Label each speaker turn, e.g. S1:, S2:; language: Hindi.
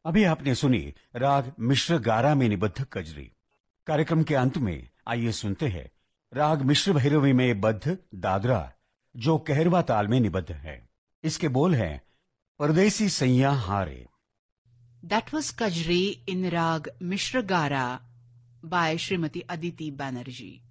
S1: अभी आपने सुनी राग मिश्र गारा में निबद्ध कजरी। कार्यक्रम के अंत में आइए सुनते हैं राग मिश्र भैरवी में बद्ध दादरा, जो कहरवा ताल में निबद्ध है। इसके बोल हैं परदेसी सैया हारे।
S2: That was Kajri in Rag Mishra Gara by Srimati Aditi Banerjee.